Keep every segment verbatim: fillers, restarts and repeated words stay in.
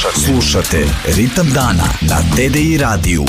Slušate Ritam dana na T D I radiju.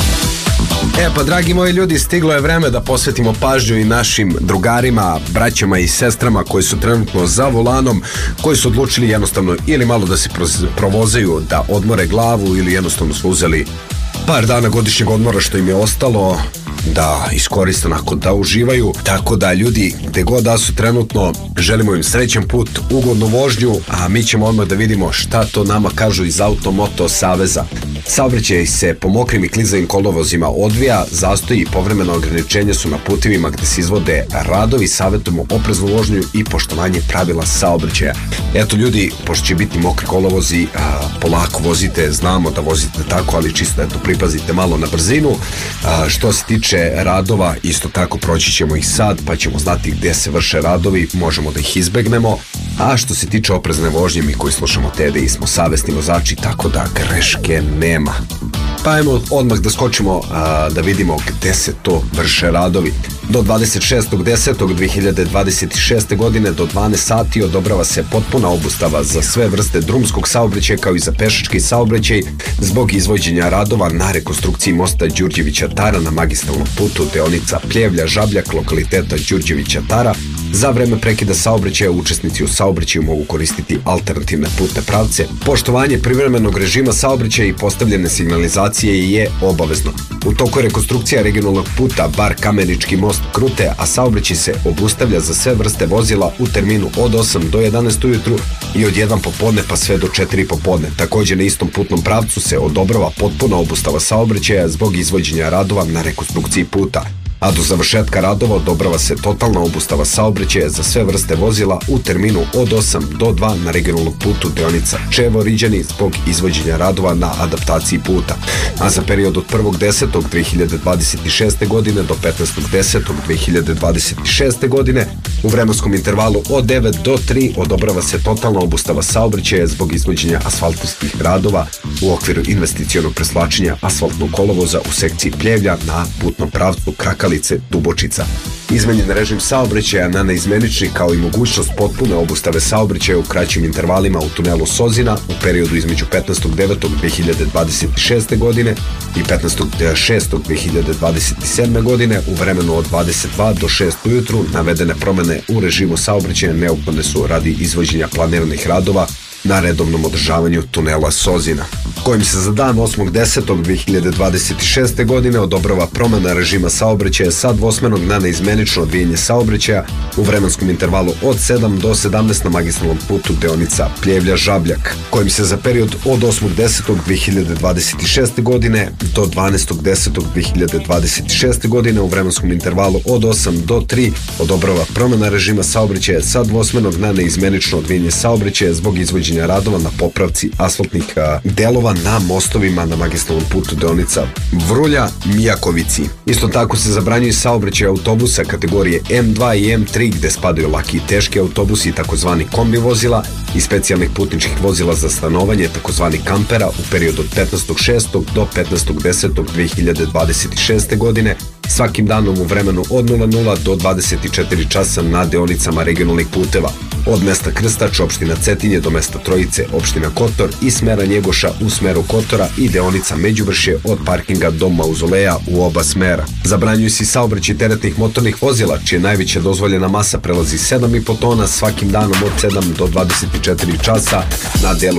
E pa dragi moji ljudi, stiglo je vreme da posvetimo pažnju i našim drugarima, braćama i sestrama koji su trenutno za volanom, koji su odlučili jednostavno ili malo da se provozaju, da odmore glavu, ili jednostavno su uzeli par dana godišnjeg odmora što im je ostalo, da iskoriste onako, da uživaju. Tako da ljudi, gde god da su trenutno, želimo im srećan put, ugodnu vožnju, a mi ćemo odmah da vidimo šta to nama kažu iz Automoto saveza. Saobraćaj se po mokrim i klizavim kolovozima odvija, zastoji i povremeno ograničenja su na putevima gde se izvode radovi, savjetujemo opreznu vožnju i poštovanje pravila saobraćaja. Eto ljudi, pošto će biti mokri kolovozi, a, polako vozite, znamo da vozite tako, ali čisto eto pripazite malo na brzinu. A, što se tiče radova, isto tako proći ćemo ih sad, pa ćemo znati gde se vrše radovi, možemo da ih izbegnemo. A što se tiče oprezne vožnje, mi koji slušamo T D I smo savesni vozači, tako da greške nema. Pa ajmo odmah da skočimo a, da vidimo gde se to vrše radovi. Do dvadeset šestog desetog dve hiljade dvadeset šeste. godine do dvanaest sati odobrava se potpuna obustava za sve vrste drumskog saobraćaja kao i za pešački saobraćaj zbog izvođenja radova na rekonstrukciji mosta Đurđevića Tara na magistralnom putu deonica Pljevlja-Žabljak lokaliteta Đurđevića Tara. Za vreme prekida saobraćaja učesnici u saobraćaju mogu koristiti alternativne putne pravce. Poštovanje privremenog režima saobraćaja i postavljene signalizacije je obavezno. U toku rekonstrukcija regionalnog puta Bar Kamenički most Krute, a saobraćaj se obustavlja za sve vrste vozila u terminu od osam do jedanaest ujutru i od jedan popodne pa sve do četiri popodne. Takođe na istom putnom pravcu se odobrava potpuna obustava saobraćaja zbog izvođenja radova na rekonstrukciji puta. A do završetka radova odobrava se totalna obustava saobraćaja za sve vrste vozila u terminu od osam do dva na regionalnom putu deonica Čevo-Riđani zbog izvođenja radova na adaptaciji puta. A za period od prvog desetog dve hiljade dvadeset šeste. godine do petnaestog desetog dve hiljade dvadeset šeste. godine u vremenskom intervalu od devet do tri odobrava se totalna obustava saobraćaja zbog izvođenja asfaltskih radova u okviru investicionog preslačenja asfaltnog kolovoza u sekciji Pljevlja na putnom pravcu Kraka Dubočica. Izmenjen režim saobraćaja na neizmenični kao i mogućnost potpune obustave saobraćaja u kraćim intervalima u tunelu Sozina u periodu između petnaestog devetog dve hiljade dvadeset šeste. godine i petnaestog šestog dve hiljade dvadeset sedme. godine u vremenu od dvadeset dva do šest ujutru. Navedene promene u režimu saobraćaja neophodne su radi izvođenja planiranih radova na redovnom održavanju tunela Sozina, kojim se za dan osmog desetog dve hiljade dvadeset šeste. godine odobrava promena režima saobraćaja sa dvosmernog na neizmenično odvijanje saobraćaja u vremenskom intervalu od sedam do sedamnaest na magistralnom putu deonica Pljevlja-Žabljak, kojim se za period od osmog desetog dve hiljade dvadeset šeste. godine do dvanaestog desetog dve hiljade dvadeset šeste. godine u vremenskom intervalu od osam do tri odobrava promena režima saobraćaja sa dvosmernog na neizmenično odvijanje saobraćaja zbog izvođenja radova na popravci asfaltnih delova na mostovima na magistralnom putu deonica Vrulja-Mijakovici. Isto tako se zabranjuje saobraćaj autobusa kategorije M dva i M tri gde spadaju laki i teški autobusi i takozvani kombi vozila i specijalnih putničkih vozila za stanovanje takozvani kampera u periodu od petnaestog šestog do petnaestog desetog dve hiljade dvadeset šeste. godine svakim danom u vremenu od nula nula do dvadeset četiri časa na deonicama regionalnih puteva od mesta Krstač, opština Cetinje do mesta Trojice, opština Kotor i smera Njegoša u smeru Kotora i deonica Međuvršje od parkinga do Mauzoleja u oba smera. Zabranjuju se saobraćaj teretnih motornih vozila čija najveća dozvoljena masa prelazi sedam i po tona svakim danom od sedam do dvadeset četiri časa na delu